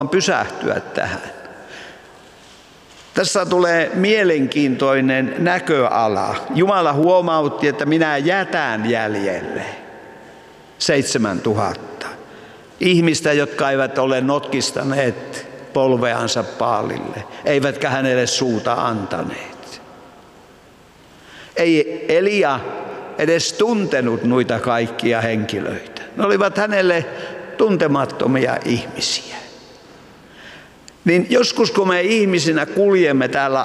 pysähtyä tähän. Tässä tulee mielenkiintoinen näköala. Jumala huomautti, että minä jätän jäljelle 7000 ihmistä, jotka eivät ole notkistaneet polveansa Baalille, eivätkä hänelle suuta antaneet. Ei Elia edes tuntenut noita kaikkia henkilöitä. Ne olivat hänelle tuntemattomia ihmisiä. Niin joskus kun me ihmisinä kuljemme täällä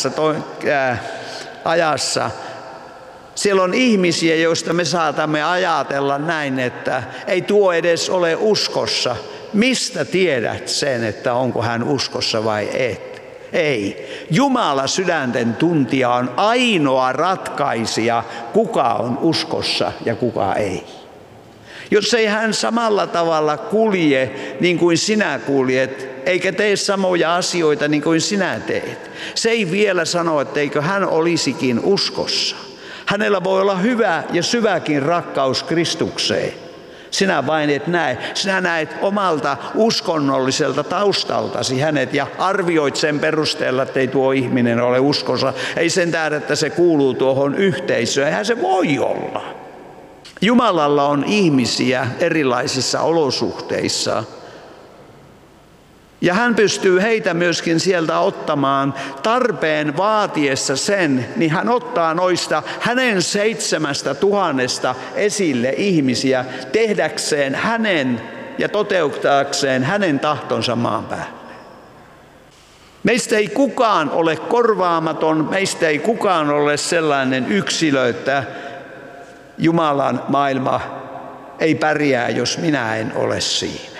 ajassa, siellä on ihmisiä, joista me saatamme ajatella näin, että ei tuo edes ole uskossa. Mistä tiedät sen, että onko hän uskossa vai et? Ei. Jumala sydänten tuntija on ainoa ratkaisija, kuka on uskossa ja kuka ei. Jos ei hän samalla tavalla kulje niin kuin sinä kuljet, eikä tee samoja asioita niin kuin sinä teet, se ei vielä sano, etteikö hän olisikin uskossa. Hänellä voi olla hyvä ja syväkin rakkaus Kristukseen. Sinä vain et näe. Sinä näet omalta uskonnolliselta taustaltasi hänet ja arvioit sen perusteella, että ei tuo ihminen ole uskossa. Ei sen tähden, että se kuuluu tuohon yhteisöön. Eihän se voi olla. Jumalalla on ihmisiä erilaisissa olosuhteissa. Ja hän pystyy heitä myöskin sieltä ottamaan tarpeen vaatiessa sen, niin hän ottaa noista hänen 7000 esille ihmisiä tehdäkseen hänen ja toteuttaakseen hänen tahtonsa maan päälle. Meistä ei kukaan ole korvaamaton, meistä ei kukaan ole sellainen yksilö, että Jumalan maailma ei pärjää, jos minä en ole siinä.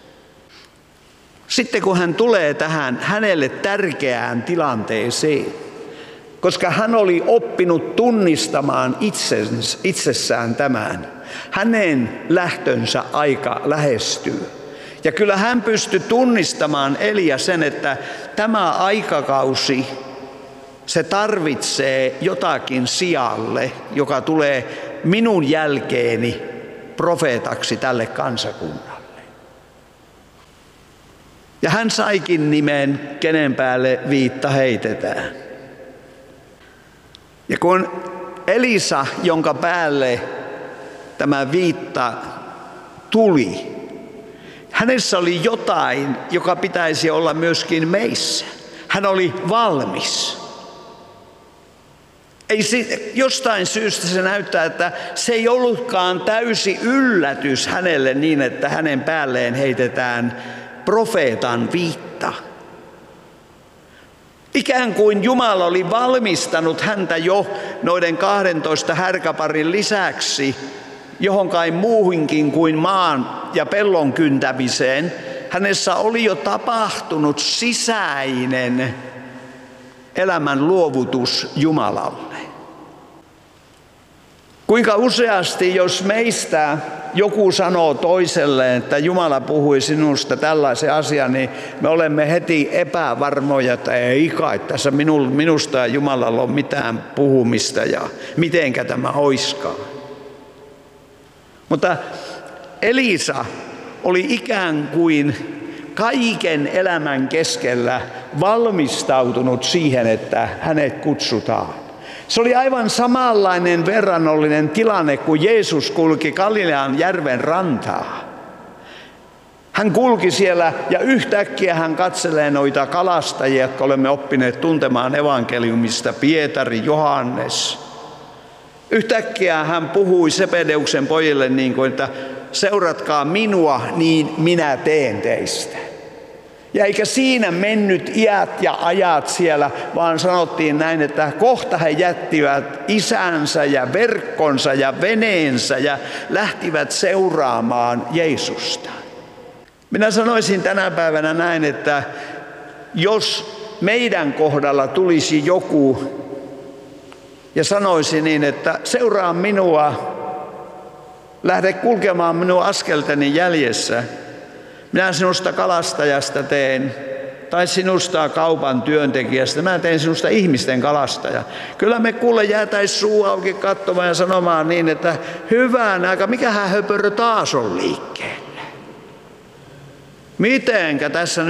Sitten kun hän tulee tähän hänelle tärkeään tilanteeseen, koska hän oli oppinut tunnistamaan itsessään tämän, hänen lähtönsä aika lähestyy. Ja kyllä hän pystyi tunnistamaan Elia sen, että tämä aikakausi, se tarvitsee jotakin sijalle, joka tulee minun jälkeeni profeetaksi tälle kansakunnalle. Ja hän saikin nimen, kenen päälle viitta heitetään. Ja kun Elisa, jonka päälle tämä viitta tuli, hänessä oli jotain, joka pitäisi olla myöskin meissä. Hän oli valmis. Jostain syystä se näyttää, että se ei ollutkaan täysi yllätys hänelle niin, että hänen päälleen heitetään profeetan viitta. Ikään kuin Jumala oli valmistanut häntä jo noiden 12 härkäparin lisäksi johonkin muuhinkin kuin maan ja pellon kyntämiseen. Hänessä oli jo tapahtunut sisäinen elämän luovutus Jumalalle. Kuinka useasti, jos meistä joku sanoo toiselle, että Jumala puhui sinusta tällaisen asian, niin me olemme heti epävarmoja, että ei kai tässä minusta ja Jumalalla ole mitään puhumista ja mitenkä tämä oiskaan. Mutta Elisa oli ikään kuin kaiken elämän keskellä valmistautunut siihen, että hänet kutsutaan. Se oli aivan samanlainen verrannollinen tilanne, kun Jeesus kulki Galilean järven rantaa. Hän kulki siellä ja yhtäkkiä hän katselee noita kalastajia, jotka olemme oppineet tuntemaan evankeliumista, Pietari, Johannes. Yhtäkkiä hän puhui Sebedeuksen pojille niin kuin, että seuratkaa minua, niin minä teen teistä. Ja eikä siinä mennyt iät ja ajat siellä, vaan sanottiin näin, että kohta he jättivät isänsä ja verkkonsa ja veneensä ja lähtivät seuraamaan Jeesusta. Minä sanoisin tänä päivänä näin, että jos meidän kohdalla tulisi joku ja sanoisi niin, että seuraa minua, lähde kulkemaan minun askelteni jäljessä, minä sinusta kalastajasta teen, tai sinusta kaupan työntekijästä, mä teen sinusta ihmisten kalastaja. Kyllä me kuule jäätäisi suu auki katsomaan ja sanomaan niin, että hyvän aika, mikähän höpörö taas on liikkeellä. Mitenkä tässä